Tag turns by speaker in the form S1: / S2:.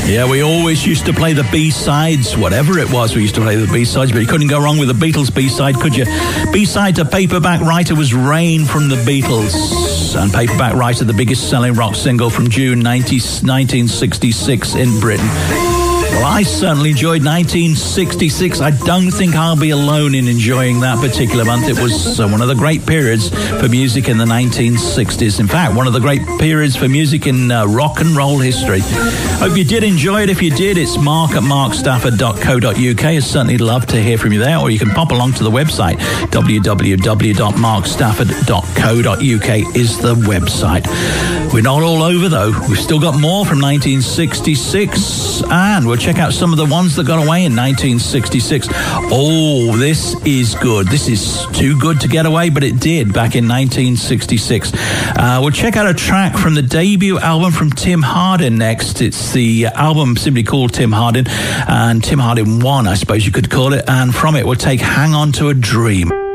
S1: Yeah, we always used to play the B-sides, whatever it was, we used to play the B-sides, but you couldn't go wrong with the Beatles B-side, could you? B-side to Paperback Writer was Rain from the Beatles, and Paperback Writer, the biggest selling rock single from June 1966 in Britain. Well, I certainly enjoyed 1966. I don't think I'll be alone in enjoying that particular month. It was one of the great periods for music in the 1960s. In fact, one of the great periods for music in rock and roll history. Hope you did enjoy it. If you did, it's mark@markstafford.co.uk. I'd certainly love to hear from you there, or you can pop along to the website. www.markstafford.co.uk is the website. We're not all over, though. We've still got more from 1966, and we'll check out some of the ones that got away in 1966. Oh, this is good. This is too good to get away, but it did back in 1966. We'll check out a track from the debut album from Tim Hardin next. It's the album simply called Tim Hardin, and Tim Hardin 1, I suppose you could call it. And from it, we'll take Hang On to a Dream.